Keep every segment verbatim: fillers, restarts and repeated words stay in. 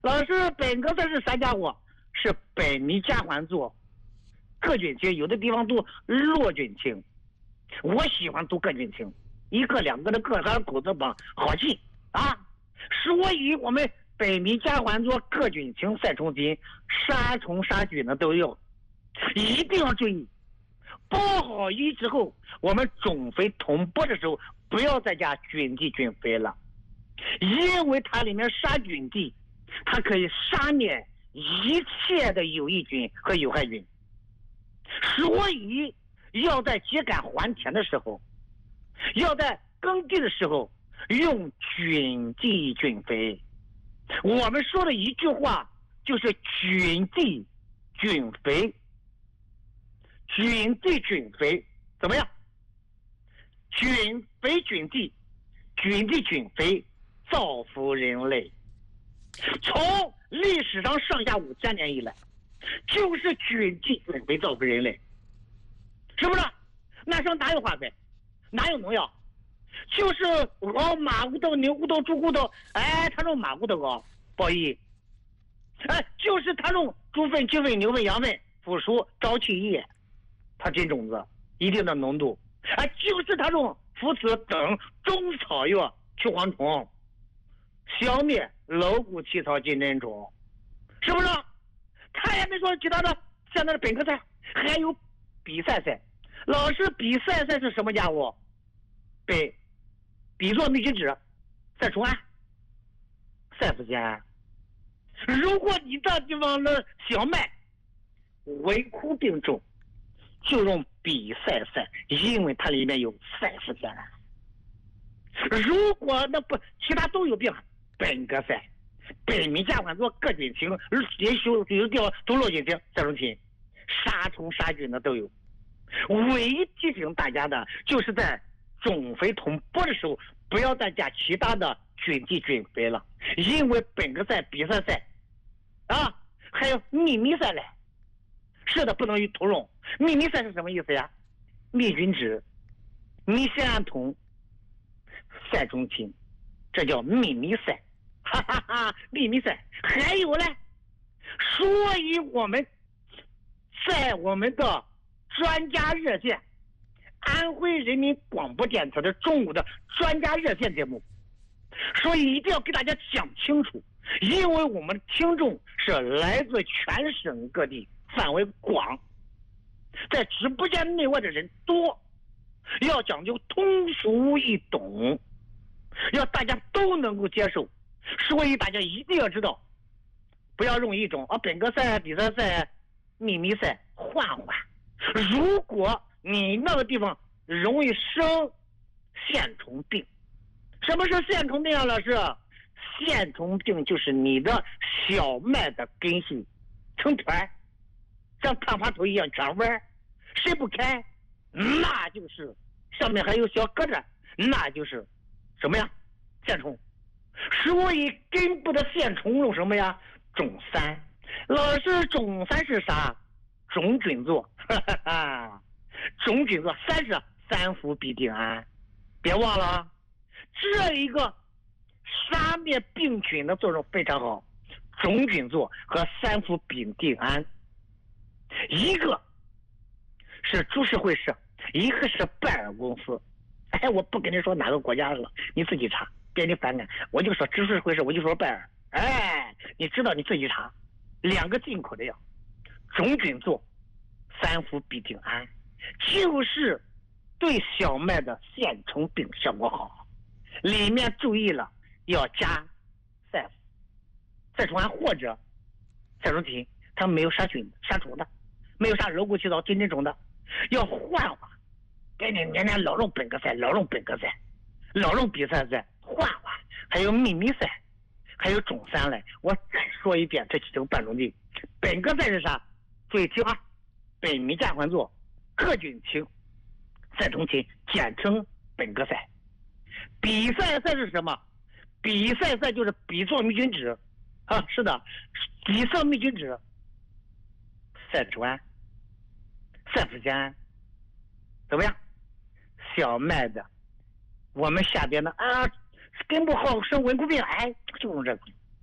老师，本科赛是啥家伙？是百米加环座各军情，有的地方读骆军情，我喜欢读各军情，一个两个的个还是狗字旁，好记啊。所以我们百米加环座各军情赛虫金杀虫杀菌的都有，一定要注意。包好鱼之后，我们种肥同播的时候，不要再加菌剂菌肥了，因为它里面杀菌剂，它可以杀灭一切的有益菌和有害菌，所以要在秸秆还田的时候，要在耕地的时候用菌剂菌肥。我们说的一句话就是菌剂菌肥，菌剂菌肥怎么样？菌肥菌剂，菌剂菌肥造福人类。从历史上上下五千年以来，就是菌剂菌肥造福人类，是不是？那上哪有化肥，哪有农药？就是熬马骨头、牛骨头、猪骨头，哎，他用马骨头熬，不好意思，哎，就是他用猪粪、鸡粪、牛粪、羊粪、腐熟、沼气液，它进种子一定的浓度，哎，就是他用附子等中草药去蝗虫，消灭老谷起草金针虫，是不是？他也没说其他的。现在的本科赛还有比赛赛，老师，比赛赛是什么家伙？被比作灭菌纸、赛虫胺、赛苯酰胺。如果你这地方的小麦微枯病重，就用比赛赛，因为它里面有赛苯酰胺。如果那不其他都有病，本科赛、百米加环座各菌情、也修有掉都落菌情、赛虫菌、杀虫杀菌的都有。唯一提醒大家的就是在种肥同播的时候，不要再加其他的菌剂菌肥了，因为本科赛、比赛赛啊，还有秘密赛嘞。是的，不能与土壤。秘密赛是什么意思呀？灭菌纸、密酰胺酮、赛虫菌，这叫秘密赛。哈哈哈，秘密赛还有嘞。所以我们在我们的专家热线，安徽人民广播电台的中午的专家热线节目，所以一定要给大家讲清楚，因为我们听众是来自全省各地，范围广，在直播间内外的人多，要讲究通俗易懂，要大家都能够接受，所以大家一定要知道，不要用一种啊本科赛、比赛赛、秘密赛换换。如果你那个地方容易生线虫病，什么是线虫病啊？老师，线虫病就是你的小麦的根系成团，像探花头一样卷弯，伸不开，那就是上面还有小疙瘩，那就是什么呀？线虫。所以根部的线虫用什么呀？种三。老师，种三是啥？种菌座，哈哈哈，种菌座三是三氟吡啶胺，别忘了，这一个杀灭病菌的作用非常好。种菌座和三氟吡啶胺，一个是株式会社，一个是拜耳公司。哎，我不跟你说哪个国家了，你自己查，别你反感。我就说株式会社，我就说拜耳。哎，你知道你自己查，两个进口的药。种菌座三氟吡啶胺就是对小麦的线虫病效果好，里面注意了要加赛赛虫胺或者赛虫菌，它没有杀菌杀虫的，没有杀肉骨起草金针虫的，要换换。给你年年老用本科赛，老用本科赛，老用比赛赛，换换。还有秘密赛，还有种三类。我再说一遍这几种半种地。本科赛是啥？注意听啊，百米加环座各菌情赛虫菌，简称本科赛。比赛赛是什么？比赛赛就是比作灭菌纸啊，是的，比色灭菌纸，赛虫胺、赛苯酰胺，怎么样？小麦的，我们下边的啊，根部好生文库病，哎，就用这个，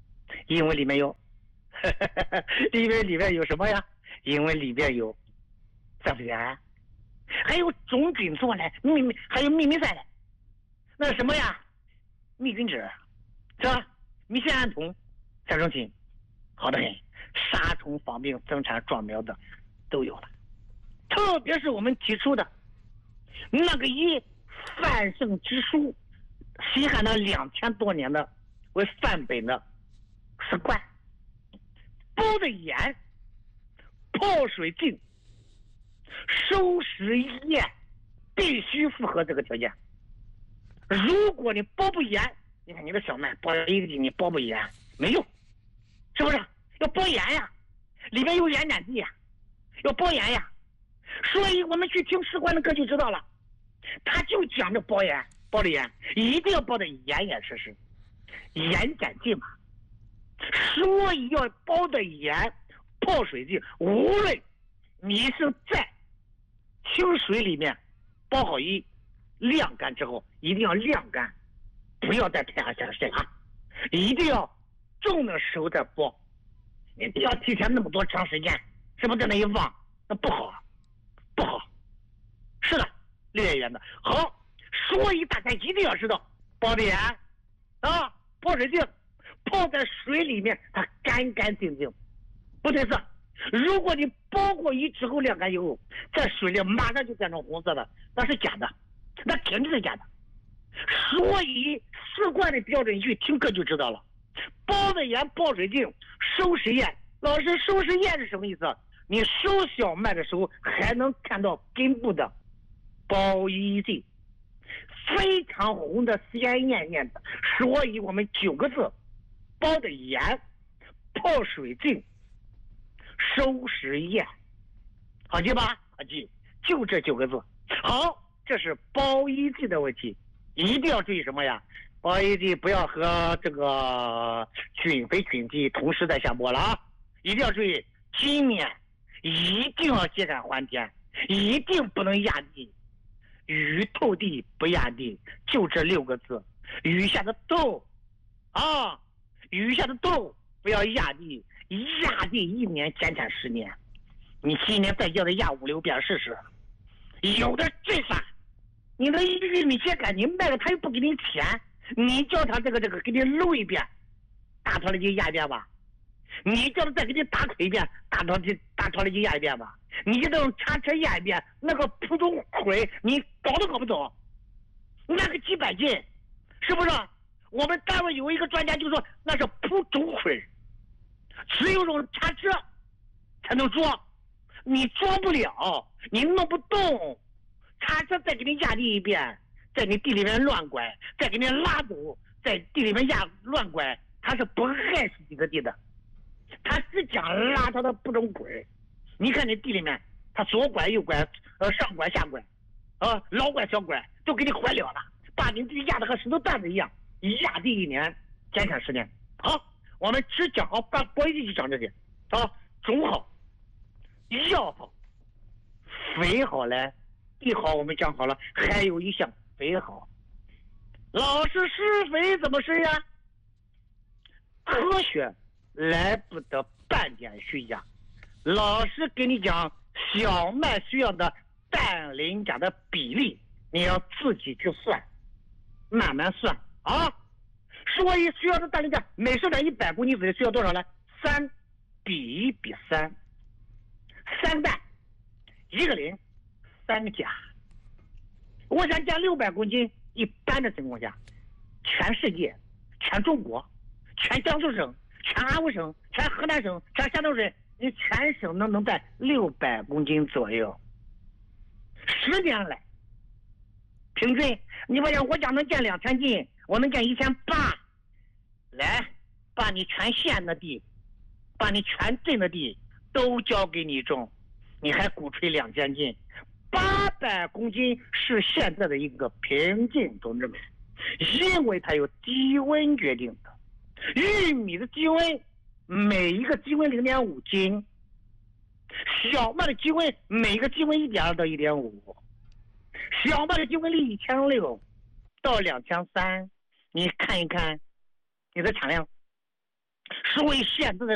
因为里面有，因为里面有什么呀？因为里面有三睾丸，还有种菌素嘞，秘密还有秘密赛嘞，那什么呀？密菌酯，是吧？米酰胺酮、三种菌，好的很，杀虫防病、增产壮苗的都有了。特别是我们提出的那个以范圣之书稀罕了两千多年的为范本的石棺，包的盐、泡水净、收拾液，必须符合这个条件。如果你包不严，你看你的小麦包一个斤，你包不严没用，是不是？要包严呀，里面有盐碱地呀，要包严呀。所以我们去听士官的歌就知道了，他就讲着包盐，包的盐一定要包的严严实实，盐碱地嘛。所以要包的盐，泡水净，无论你是在清水里面包好一晾干之后，一定要晾干，不要在太阳下晒啊！一定要种的时候再包，你不要提前那么多长时间，是不是在那一忘，那不好，不好。是的，六月圆的好，所以大家一定要知道，包的盐啊，泡水净，泡在水里面，它干干净净，不对是。如果你包过一之后晾干以后，在水里马上就变成红色的，那是假的，那肯定是假的。所以士官的标准一听课就知道了，包的盐、泡水净、收拾液。老师，收拾液是什么意思？你收小麦的时候还能看到根部的包衣剂，非常红的鲜艳艳的。所以我们九个字：包的盐、泡水净、收拾液，好记吧？好记，就这九个字。好，这是包衣剂的问题，一定要注意什么呀？包衣剂不要和这个菌肥菌剂同时在下播了啊！一定要注意，今年一定要秸秆还田，一定不能压地，雨透地不压地，就这六个字。雨下的豆啊，雨下的豆不要压地，压地一年减产十年，你今年再叫他压五六遍试试。有的最傻，你的玉米秸秆你卖了他又不给你钱，你叫他这个这个给你漏一遍，大坨的就压一遍吧。你叫他再给你打亏一遍，大坨的大坨的就压一遍吧。你就这种叉车压一遍，那个普种亏你搞都搞不懂，那个几百斤，是不是？我们单位有一个专家就说那是普种亏，只有用叉车才能装，你装不了，你弄不动，叉车再给你压地一遍，在你地里面乱拐，再给你拉走，在地里面压乱拐，它是不害死你的地的，他只讲拉他的不种鬼。你看你地里面，他左拐右拐，呃上拐下拐，呃老拐小拐都给你拐了了，把你地压得和石头蛋子一样，压地一年减产十年。好，我们只讲好，把播一集就讲这些啊，种好，药好，肥好嘞，地好我们讲好了，还有一项肥好。老师施肥怎么施呀？科学来不得半点虚假。老师给你讲小麦需要的氮磷钾的比例，你要自己去算，慢慢算啊。所以需要的氮磷钾每生产一百公斤水需要多少呢？三比一比三，三氮一个磷，三个钾。我想讲六百公斤，一般的情况下，全世界、全中国、全江苏省、全安徽省、全河南省、全山东省，你全省能能在六百公斤左右。十年来，平均，你发现我家能建两千斤，我能建一千八，来，把你全县的地，把你全镇的地都交给你种，你还鼓吹两千斤，八百公斤是现在的一个平均种植买，因为它有低温决定的。玉米的低温每一个低温零点五斤，小麦的低温每一个低温一点二到一点五，小麦的低温率一千六到两千三，你看一看你的产量， 所以现在的